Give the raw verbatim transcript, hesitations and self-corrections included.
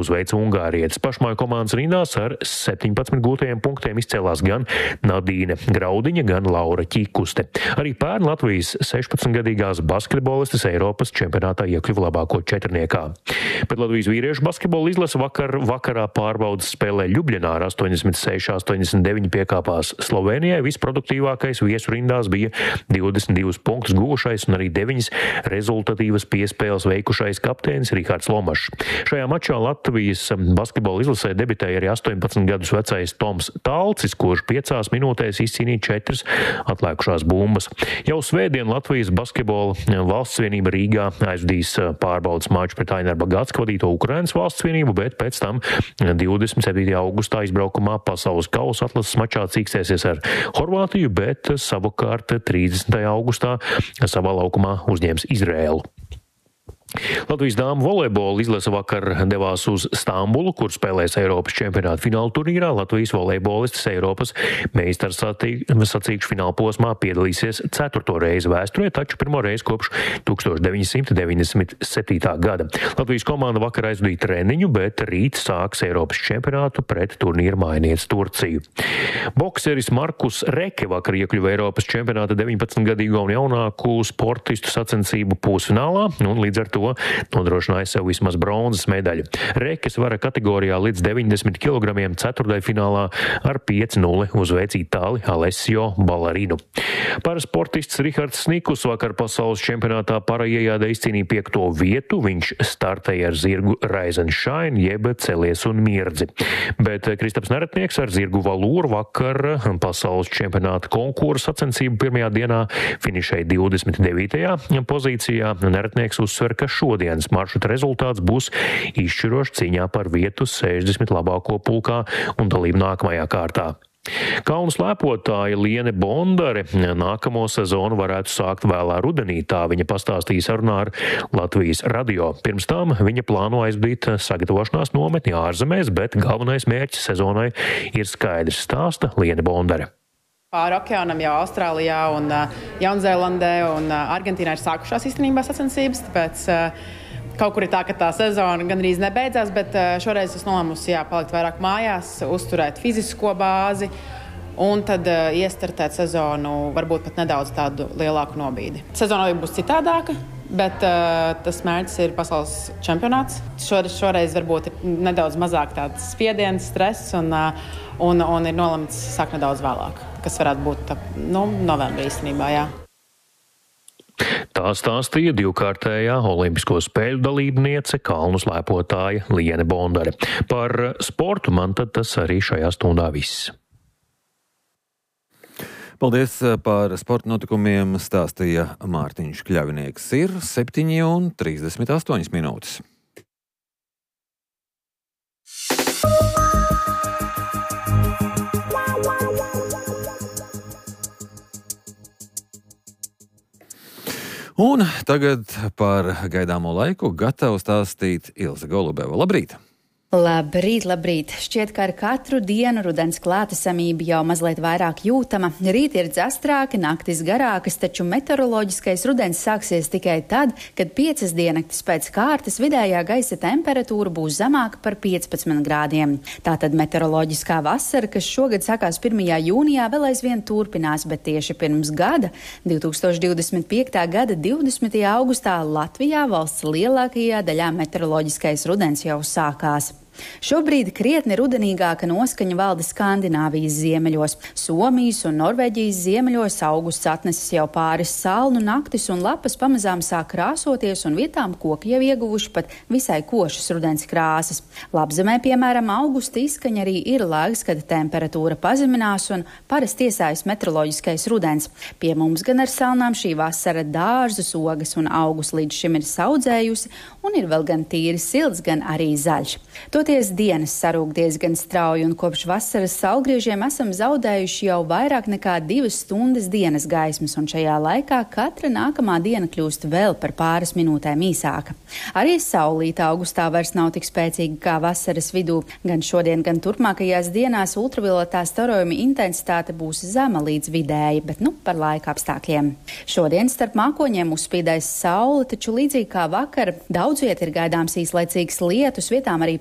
uzveica ungārietis. Pašmāju komandas rindās ar septiņpadsmit gūtajiem punktiem izcēlās gan Nadīne Graudiņa, gan Laura Ķikuste. Arī pērn Latvijas sešpadsmitgadīgās basketbolistes Eiropas čempionātā iekļuva labāko četrniekā. Bet Latvijas vīriešu basketbola izlase vakar vakarā pārbaudas spēlē Ļubļanā ar astoņdesmit seši astoņdesmit deviņi piekāpās Slovenijai. Visproduktīvākais viesu rindās bija divdesmit divus punktus guvušais un arī deviņas rezultatīvas piespēles veikušais kapteinis Rihards Lomašs. Šajā mačā Latvijas basketbola izlasē debitēja arī astoņpadsmit gadus vecais Toms Talcis, kurš piecās minūtēs izcīnīja četras atlēkušās bumbas. Jau svētdien Latvijas basketbola valsts vienība Rīgā aizvadīs pārbaudas maču pret Aināru Bagātsku vadīto Ukrainas valsts vienību, bet pēc tam divdesmit septītajā augustā izbraukumā pasaules kausa atlases mačā cīkstēsies ar Horvātiju, bet savukārt trīsdesmitajā augustā savā laukumā uzņems Izrēlu. Latvijas dāmu volejbola izlase vakar devās uz Stambulu, kur spēlēs Eiropas čempionāta fināla turnīrā. Latvijas volejbolistes Eiropas meistaru sacīkšu fināla posmā piedalīsies ceturto reizi vēsturē, taču pirmo reizi kopš tūkstoš deviņsimt deviņdesmit septītā gada. Latvijas komanda vakar aizvadīja treniņu, bet rīt sāks Eiropas čempionātu pret turnīra mājinieci Turciju. Bokseris Markus Reke vakar iekļuva Eiropas čempionāta deviņpadsmitgadīgo un jaunāku sportistu sacensību pusfinālā, un līdz ar to nodrošināja sev vismaz bronzas medaļu. Rekes vara kategorijā līdz deviņdesmit kilogramiem ceturtdaļfinālā ar pieci nulle uzveica Itāli Alessio Ballarinu. Parasportists Rihards Snikus vakar pasaules čempionātā parajējādē izcīnīja piekto vietu. Viņš startēja ar zirgu Rise and Shine, jeb Celies un mierdzi. Bet Kristaps Neretnieks ar zirgu Valūru vakar pasaules čempionāta konkursa sacensību pirmajā dienā finišēja divdesmit devītajā pozīcijā. Neretnieks uzsver, ka šodienas maršruta rezultāts būs izšķirošs cīņā par vietu sešdesmit labāko pulkā un dalību nākamajā kārtā. Kalnu slēpotāja Liene Bondare nākamo sezonu varētu sākt vēlā rudenī, tā viņa pastāstīja sarunā ar Latvijas radio. Pirms tam viņa plāno aizvadīt sagatavošanās nometni ārzemēs, bet galvenais mērķis sezonai ir skaidrs, stāsta Liene Bondare. Pāri okeānam jau Austrālijā un Jaunzēlandē un Argentīnā ir sākušās īstenībā sacensības, tāpēc kaut kur ir tā, ka tā sezona gandrīz nebeidzās, bet šoreiz es nolēmusi jā, palikt vairāk mājās, uzturēt fizisko bāzi un tad iestartēt sezonu varbūt pat nedaudz tādu lielāku nobīdi. Sezona arī būs citādāka, bet uh, tas mērķis ir pasaules čempionāts. Šoreiz, šoreiz varbūt ir nedaudz mazāk tāds spiediens, stress un, uh, un, un ir nolemts sākt nedaudz vēlāk, kas varētu būt tā, nu, novembrī īstenībā, jā. Tā stāstīja divkārtējā olimpisko spēļu dalībniece kalnu slēpotāja Liene Bondare. Par sportu man tad tas arī šajā stundā viss. Paldies par sporta notikumiem, stāstīja Mārtiņš Kļavinieks. Ir septiņi un trīsdesmit astoņas minūtes. Un tagad par gaidāmo laiku gatava stāstīt Ilze Golubeva. Labrīt! Labrīt, labrīt! Šķiet, ka ar katru dienu rudens klātesamība jau mazliet vairāk jūtama. Rīt ir dzastrāki, naktis garākas, taču meteoroloģiskais rudens sāksies tikai tad, kad piecas diennaktis pēc kārtas vidējā gaisa temperatūra būs zemāka par piecpadsmit grādiem. Tātad meteoroloģiskā vasara, kas šogad sākās pirmajā jūnijā, vēl aizvien turpinās, bet tieši pirms gada, divtūkstoš divdesmit piektā gada divdesmitajā augustā, Latvijā, valsts lielākajā daļā meteoroloģiskais rudens jau sākās. Šobrīd krietni rudenīgāka noskaņa valda Skandināvijas ziemeļos. Somijas un Norvēģijas ziemeļos augusts atnesis jau pāris salnu, naktis un lapas pamazām sāk krāsoties un vietām koki jau ieguvuši pat visai košas rudens krāsas. Lapzemē, piemēram, augusta izskaņa arī ir laiks, kad temperatūra pazeminās un parasti iesājas meteoroloģiskais rudens. Pie mums gan ar salnām šī vasara dārzus, ogas un augus līdz šim ir saudzējusi un ir vēl gan tīri silts, gan arī zaļš. Toties dienas sarūk diezgan strauji un kopš vasaras saulgriežiem esam zaudējuši jau vairāk nekā divas stundas dienas gaismas, un šajā laikā katra nākamā diena kļūst vēl par pāris minūtēm īsāka. Arī saulīta augustā vairs nav tik spēcīga kā vasaras vidū. Gan šodien, gan turpmākajās dienās ultravioletā starojuma intensitāte būs zema līdz vidēji, bet nu par laika apstākļiem. Šodien starp mākoņiem uzspīdēs saule, taču līdzīgi kā vakar daudz viet ir gaidāms īslaicīgs lietus, vietām arī